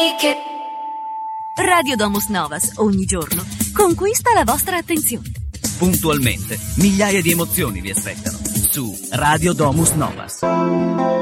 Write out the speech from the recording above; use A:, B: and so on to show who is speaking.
A: make it.
B: Radio Domus Novas, ogni giorno, conquista la vostra attenzione.
C: Puntualmente, migliaia di emozioni vi aspettano su Radio Domus Novas.